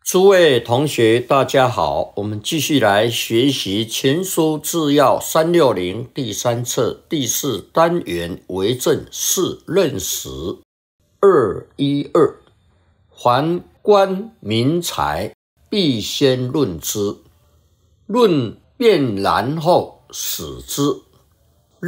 诸位同学，大家好，我们继续来学习前书治要360第3册第4单元为政事任时212。凡官民财，必先论之，论辩然后始之。